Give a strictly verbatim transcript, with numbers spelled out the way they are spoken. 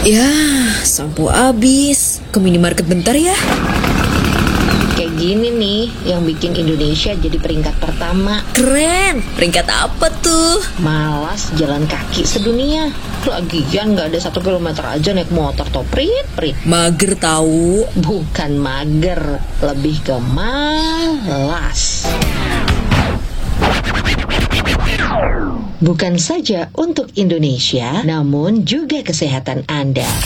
Ya, sampo habis. Ke minimarket bentar ya. Kayak gini nih yang bikin Indonesia jadi peringkat pertama. Keren. Peringkat apa tuh? Malas jalan kaki sedunia. Lagian gak ada satu kilometer aja naik motor toh prit-prit. Mager tahu. Bukan mager, lebih ke malas. Bukan saja untuk Indonesia, namun juga kesehatan Anda.